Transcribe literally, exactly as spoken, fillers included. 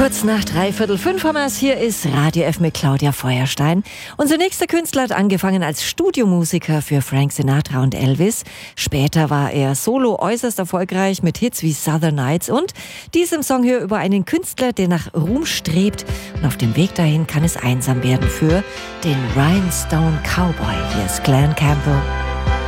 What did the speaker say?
Kurz nach dreiviertel fünf haben wir es. Hier ist Radio F mit Claudia Feuerstein. Unser nächster Künstler hat angefangen als Studiomusiker für Frank Sinatra und Elvis. Später war er solo äußerst erfolgreich mit Hits wie Southern Nights und diesem Song hier über einen Künstler, der nach Ruhm strebt. Und auf dem Weg dahin kann es einsam werden für den Rhinestone Cowboy. Hier ist Glen Campbell.